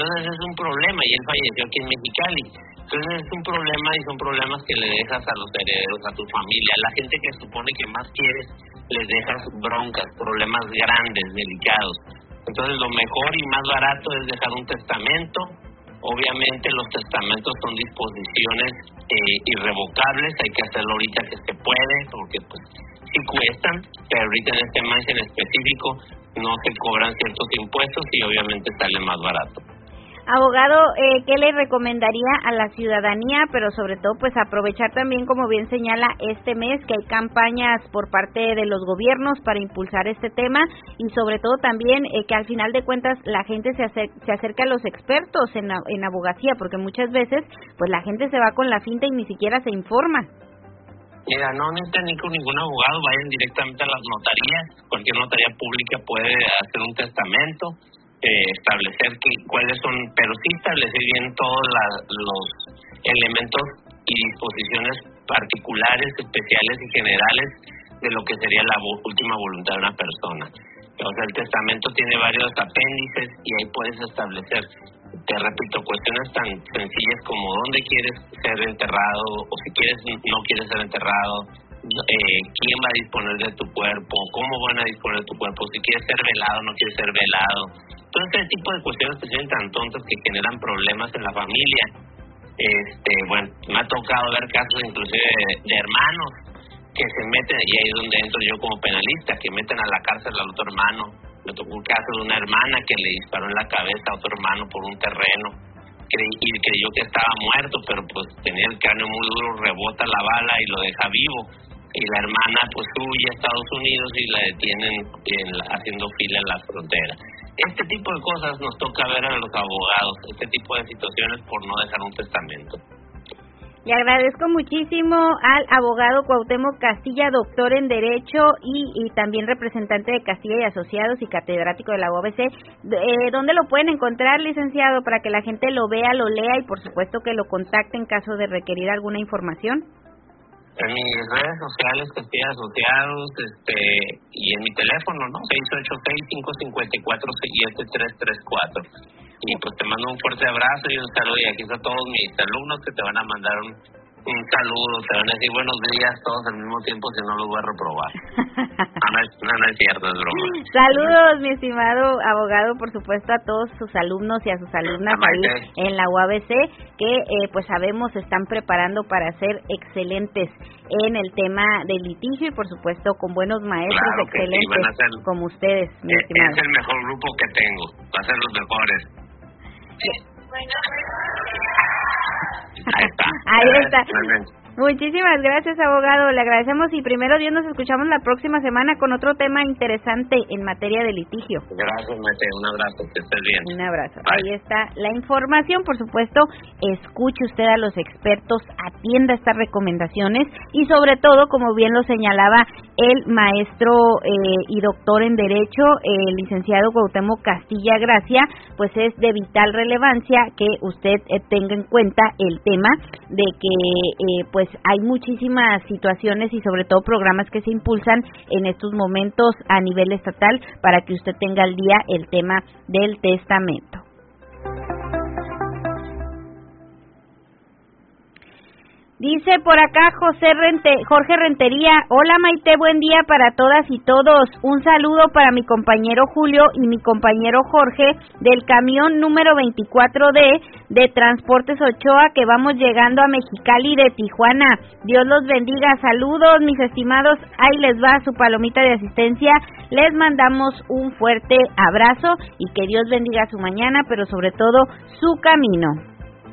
Entonces es un problema y él falleció aquí en Mexicali. Entonces es un problema y son problemas que le dejas a los herederos, a tu familia, a la gente que supone que más quieres, les dejas broncas, problemas grandes, delicados. Entonces lo mejor y más barato es dejar un testamento. Obviamente los testamentos son disposiciones irrevocables, hay que hacerlo ahorita que se puede, porque pues sí cuestan, pero ahorita en este mes en específico no se cobran ciertos impuestos y obviamente sale más barato. Abogado, ¿qué le recomendaría a la ciudadanía, pero sobre todo pues aprovechar también, como bien señala, este mes que hay campañas por parte de los gobiernos para impulsar este tema y sobre todo también que al final de cuentas la gente se acerca a los expertos en abogacía, porque muchas veces pues la gente se va con la finta y ni siquiera se informa? Mira, no necesitan ni con ningún abogado, vayan directamente a las notarías, cualquier notaría pública puede hacer un testamento, establecer cuáles son, pero sí establecer bien todos los elementos y disposiciones particulares, especiales y generales de lo que sería la última voluntad de una persona. O sea, el testamento tiene varios apéndices y ahí puedes establecer, te repito, cuestiones tan sencillas como dónde quieres ser enterrado o si quieres no quieres ser enterrado, quién va a disponer de tu cuerpo, cómo van a disponer de tu cuerpo, si quieres ser velado o no quieres ser velado. Todo este tipo de cuestiones que son tan tontas que generan problemas en la familia. Bueno, me ha tocado ver casos inclusive de hermanos que se meten, y ahí es donde entro yo como penalista, que meten a la cárcel al otro hermano. Me tocó un caso de una hermana que le disparó en la cabeza a otro hermano por un terreno y creyó que estaba muerto, pero pues tenía el cráneo muy duro, rebota la bala y lo deja vivo. Y la hermana pues huye a Estados Unidos y la detienen haciendo fila en la frontera. Este tipo de cosas nos toca ver a los abogados, este tipo de situaciones por no dejar un testamento. Le agradezco muchísimo al abogado Cuauhtémoc Castilla, doctor en Derecho y también representante de Castilla y Asociados y catedrático de la UABC. ¿Dónde lo pueden encontrar, licenciado, para que la gente lo vea, lo lea y por supuesto que lo contacte en caso de requerir alguna información? En mis redes sociales, Castilla Asociados, y en mi teléfono, ¿no? 686-554-7334. Y pues te mando un fuerte abrazo y un saludo, y aquí están todos mis alumnos que te van a mandar un saludo, te van a decir buenos días todos al mismo tiempo, si no los voy a reprobar. No es cierto, es broma. Saludos, mi estimado abogado, por supuesto a todos sus alumnos y a sus alumnas ahí en la UABC, que pues sabemos se están preparando para ser excelentes en el tema del litigio y por supuesto con buenos maestros, claro, excelentes sí, como ustedes, mi estimado. Es el mejor grupo que tengo, va a ser los mejores. Ahí está. Muchísimas gracias, abogado. Le agradecemos y primero Dios nos escuchamos la próxima semana con otro tema interesante en materia de litigio. Gracias, Mete. Un abrazo. Que estés bien. Un abrazo. Bye. Ahí está la información. Por supuesto, escuche usted a los expertos, atienda estas recomendaciones y sobre todo, como bien lo señalaba el maestro y doctor en Derecho, el licenciado Cuauhtémoc Castilla Gracia, pues es de vital relevancia que usted tenga en cuenta el tema de que pues hay muchísimas situaciones y sobre todo programas que se impulsan en estos momentos a nivel estatal para que usted tenga al día el tema del testamento. Dice por acá Jorge Rentería, hola Maite, buen día para todas y todos, un saludo para mi compañero Julio y mi compañero Jorge del camión número 24D de Transportes Ochoa que vamos llegando a Mexicali de Tijuana, Dios los bendiga, saludos mis estimados, ahí les va su palomita de asistencia, les mandamos un fuerte abrazo y que Dios bendiga su mañana, pero sobre todo su camino.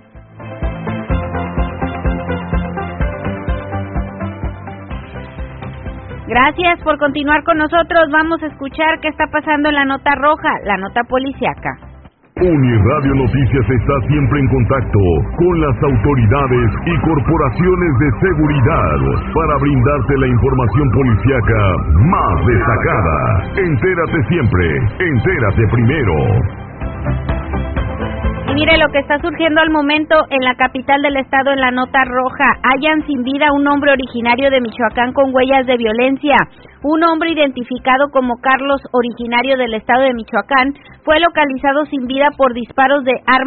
Gracias por continuar con nosotros. Vamos a escuchar qué está pasando en la nota roja, la nota policiaca. Uniradio Noticias está siempre en contacto con las autoridades y corporaciones de seguridad para brindarte la información policiaca más destacada. Entérate siempre, entérate primero. mire lo que está surgiendo al momento en la capital del estado en la nota roja. Hallan sin vida a un hombre originario de Michoacán con huellas de violencia. Un hombre identificado como Carlos, originario del estado de Michoacán, fue localizado sin vida por disparos de arma